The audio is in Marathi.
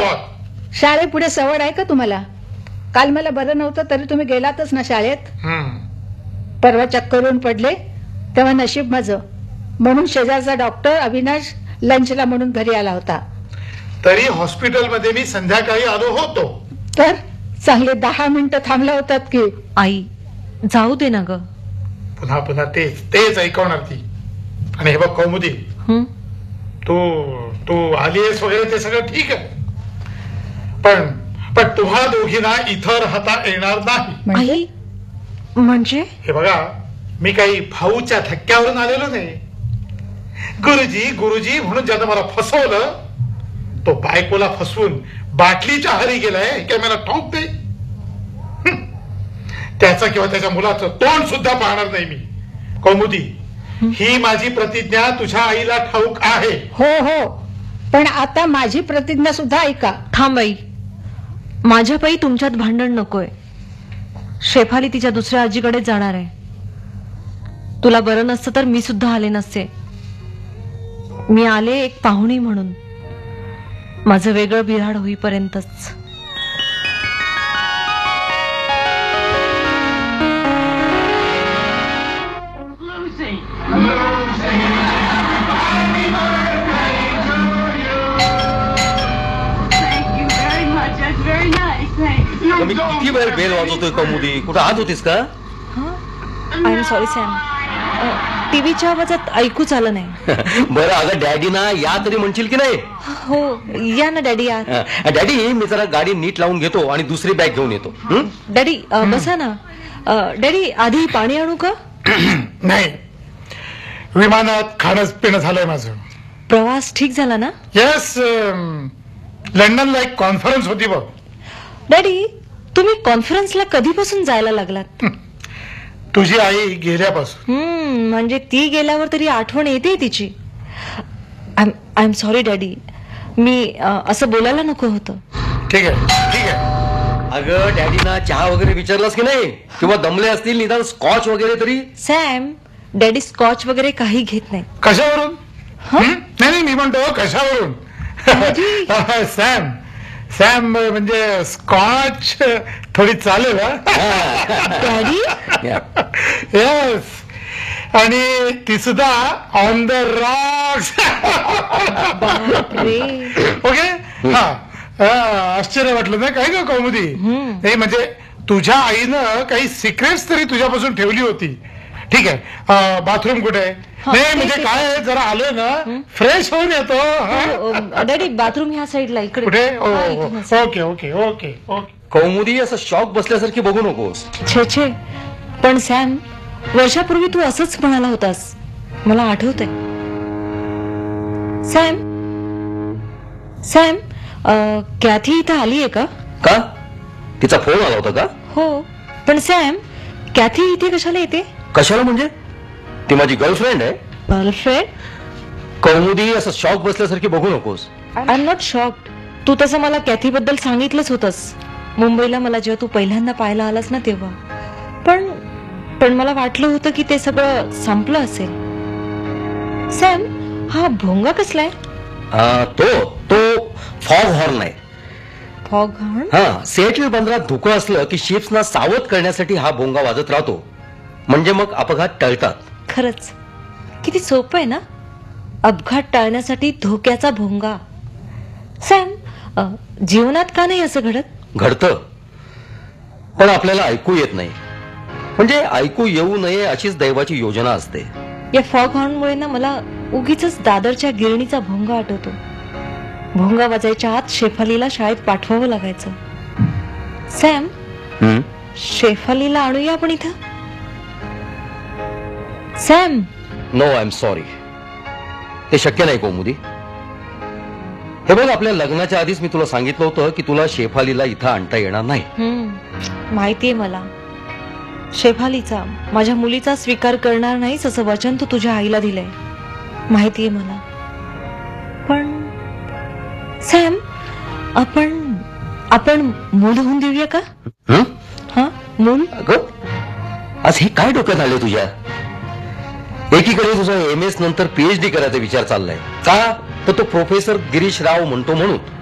आहात? शाळेपुढे सवड आहे का तुम्हाला? काल मला बरं नव्हतं तरी तुम्ही गेलातच ना शाळेत. परवा चक्करून पडले तेव्हा नशीब माझं, म्हणून शेजारचा डॉक्टर अविनाश लंचला म्हणून घरी आला होता. तरी हॉस्पिटलमध्ये मी संध्याकाळी आलो होतो. तर चांगले 10 मिनिटं थांबला होतात की. आई जाऊ दे ना ग. पुन्हा पुन्हा तेच ऐकवणार ती. आणि हे बघ कौमुदी, तू आलीयस वगैरे ते सगळं ठीक आहे, पण तुम्हा दोघींना इथं राहता येणार नाही. आई म्हणजे? हे बघा, मी काही भाऊच्या धक्क्यावरून आलेलो नाही. गुरुजी म्हणून ज्यानं मला फसवलं तो बायकोला फसवून बाटलीच्या हारी गेलाय काय मला ठाऊक नाही. त्याचं किंवा त्याच्या मुलाचं तोंड सुद्धा पाहणार नाही मी. कौमुदी, ही माझी प्रतिज्ञा तुझ्या आईला ठाऊक आहे. हो, पण आता माझी प्रतिज्ञा सुद्धा ऐका. थांब आई, माझ्या पायी तुमच्यात भांडण नकोय. शेफाली तिच्या दुसऱ्या आजीकडे जाणार आहे. तुला बरं नसतं तर मी सुद्धा आले नसते. मी आले एक पाहुणी म्हणून, माझं वेगळं बिराड होईपर्यंतच. मी किती वेळ बेल वाजवतोय कौमुदी, कुठं आत होतीस का? आय एम सॉरी सॅम, टीव्हीच्या आवाजात ऐकूच आलं नाही. बरं अगं डॅडी ना या तरी म्हणशील की नाही? हो या ना डॅडी. डॅडी मी जरा गाडी नीट लावून घेतो आणि दुसरी बॅग घेऊन येतो. डॅडी बसा ना. डॅडी आधी पाणी आणू का? नाही, विमानात खाणं पिणं झालंय माझं. प्रवास ठीक झाला ना? येस, लंडनला एक कॉन्फरन्स होती बघ. डॅडी तुम्ही कॉन्फरन्सला कधीपासून जायला लागलात? तुझी आई गेल्यापासून. म्हणजे ती गेल्यावर तरी आठवण येते तिची. आय एम सॉरी डॅडी, मी असं बोलायला नको होतं. ठीक आहे. अगं डॅडीना चहा वगैरे विचारलास की नाही? किंवा दमले असतील निदान स्कॉच वगैरे तरी. सॅम, डॅडी स्कॉच वगैरे काही घेत नाही. कशावरून? नाही मी म्हणतो कशावरून. सॅम म्हणजे स्कॉच थोडी चालेल. डॅडी येस, आणि ती सुद्धा ऑन द रॉक्स. ओके. आश्चर्य वाटलं ना काय ग कौमुदी? नाही म्हणजे तुझ्या आईनं काही सिक्रेट्स तरी तुझ्यापासून ठेवली होती. ठीक आहे, बाथरूम कुठे आहे? नाही म्हणजे काय, जरा आलोय ना फ्रेश होऊन येतो. डॅडी बाथरूम ह्या साईडला इकडे. कुठे? ओके. कौमुदी असं शॉक बसल्यासारखी बघू नकोस. छे, पण सॅम वर्षापूर्वी तू असंच म्हणाला होतास, मला आठवतंय. सॅम कॅथी इथं आलीये का? तिचा फोन आला होता का? हो, पण सॅम कॅथी इथे कशाला येते? कशाला म्हणजे? ती माझी गर्लफ्रेंड आहे. गर्लफ्रेंड? कौमुदी असं शॉक बसल्यासारखी बघू नकोस. I am not shocked. तू तसं मला कॅथी बद्दल सांगितलंच होतंस मुंबईला मला जेव्हा तू पहिल्यांदा पाहायला आलास ना तेव्हा. पण मला वाटलं होतं की ते सगळं संपलं असेल. सॅम हा भोंगा कसलाय? तो फॉग हॉर्न आहे. Fog horn? सिएटल बंदरात धुकं असलं की शिप्सना सावध करण्यासाठी हा भोंगा वाजत राहतो, म्हणजे मग अपघात टळतात. खरंच किती सोपं आहे ना, अपघात टाळण्यासाठी धोक्याचा भोंगा. सॅम जीवनात का नाही असं घडतं, पण आपल्याला ऐकू येत नाही. म्हणजे ऐकू येऊ नये अशीच दैवाची योजना असते. या फॉग हॉर्नमुळे ना मला उगीच दादरच्या गिरणीचा भोंगा आठवतो. भोंगा वाजायच्या आत शेफालीला शाळेत पाठवावं लागायचं. सॅम शेफालीला आणूया आपण इथं. Sam. No I am sorry, ते शक्य नाही कौमुदी. हे बघ, आपल्या लग्नाच्या आधीच मी तुला सांगितलं होतं की तुला शेफालीला इथं आणता येणार नाही. माहितीये मला. शेफालीचा, माझ्या मुलीचा स्वीकार करणार नाहीस असं वचन तू तुझ्या आईला दिलंय, माहितीये मला. पण सॅम आपण मूल होऊन देऊया का? मूल? आज हे काय डोक्यात आले तुझ्या? एकीकडे तुझा MS नंतर PhD करायचा विचार चाललाय का? तर तो प्रोफेसर गिरीश राव म्हणतो म्हणून,